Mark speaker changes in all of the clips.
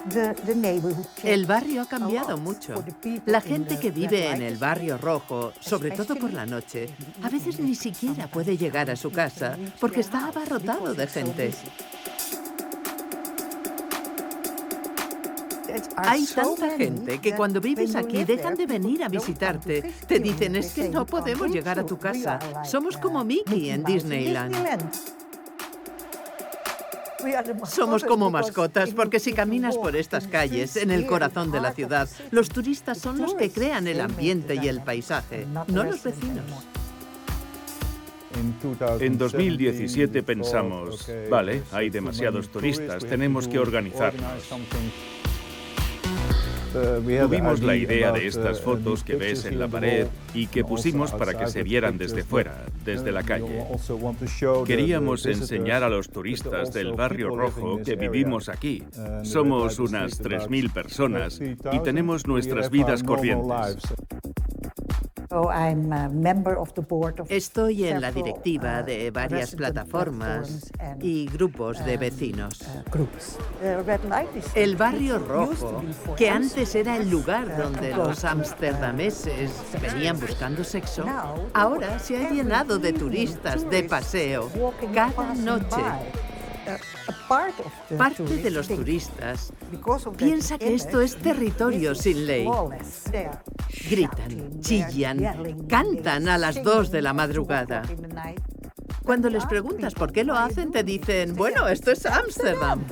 Speaker 1: El barrio ha cambiado mucho. La gente que vive en el barrio rojo, sobre todo por la noche, a veces ni siquiera puede llegar a su casa porque está abarrotado de gente. Hay tanta gente que cuando vives aquí dejan de venir a visitarte. Te dicen, es que no podemos llegar a tu casa. Somos como Mickey en Disneyland. Somos como mascotas, porque si caminas por estas calles, en el corazón de la ciudad, los turistas son los que crean el ambiente y el paisaje, no los vecinos.
Speaker 2: En 2017 pensamos, vale, hay demasiados turistas, tenemos que organizarnos. Tuvimos la idea de estas fotos que ves en la pared y que pusimos para que se vieran desde fuera, desde la calle. Queríamos enseñar a los turistas del Barrio Rojo que vivimos aquí. Somos unas 3000 personas y tenemos nuestras vidas corrientes.
Speaker 1: Estoy en la directiva de varias plataformas y grupos de vecinos. El Barrio Rojo, que antes era el lugar donde los amsterdameses venían buscando sexo, ahora se ha llenado de turistas de paseo cada noche. Parte de los turistas piensa que esto es territorio sin ley. Gritan, chillan, cantan a las 2 de la madrugada. Cuando les preguntas por qué lo hacen, te dicen, bueno, esto es Ámsterdam.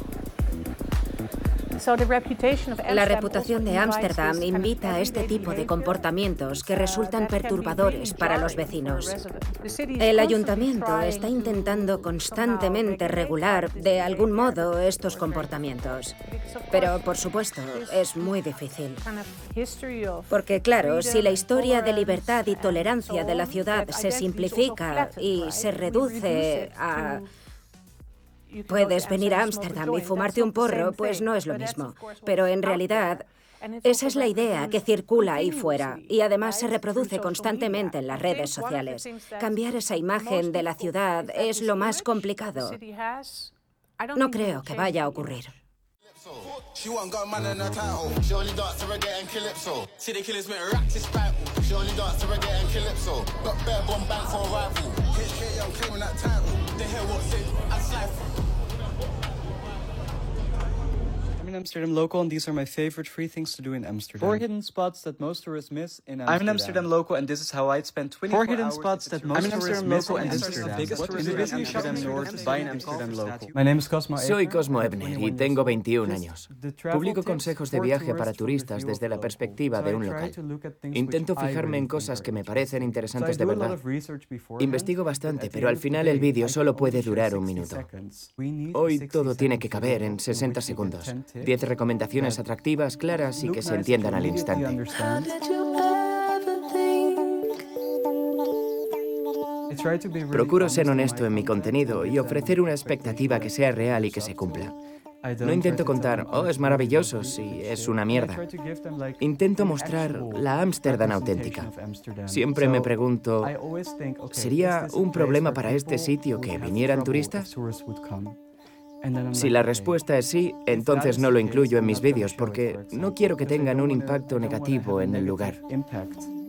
Speaker 3: La reputación de Ámsterdam invita a este tipo de comportamientos que resultan perturbadores para los vecinos. El ayuntamiento está intentando constantemente regular, de algún modo, estos comportamientos. Pero, por supuesto, es muy difícil. Porque, claro, si la historia de libertad y tolerancia de la ciudad se simplifica y se reduce a... puedes venir a Ámsterdam y fumarte un porro, pues no es lo mismo. Pero en realidad, esa es la idea que circula ahí fuera y además se reproduce constantemente en las redes sociales. Cambiar esa imagen de la ciudad es lo más complicado. No creo que vaya a ocurrir.
Speaker 4: I'm an Amsterdam local, and these are my favorite free things to do in Amsterdam. 4 hidden spots that most tourists miss in Amsterdam. I'm an Amsterdam local, and this is how I'd spend 24 hours. 4 hidden spots that most tourists miss in Amsterdam. In the busy Amsterdam North, by an Amsterdam local. My name is Cosmo Ebner.
Speaker 5: Soy Cosmo Ebner y tengo 21 años. Publico consejos de viaje para turistas desde la perspectiva de un local. Intento fijarme en cosas que me parecen interesantes de verdad. Investigo bastante, pero al final el vídeo solo puede durar un minuto. Hoy todo tiene que caber en 60 segundos. 10 recomendaciones atractivas, claras y que se entiendan al instante. Procuro ser honesto en mi contenido y ofrecer una expectativa que sea real y que se cumpla. No intento contar, oh, es maravilloso, si es una mierda. Intento mostrar la Ámsterdam auténtica. Siempre me pregunto, ¿sería un problema para este sitio que vinieran turistas? Si la respuesta es sí, entonces no lo incluyo en mis vídeos porque no quiero que tengan un impacto negativo en el lugar.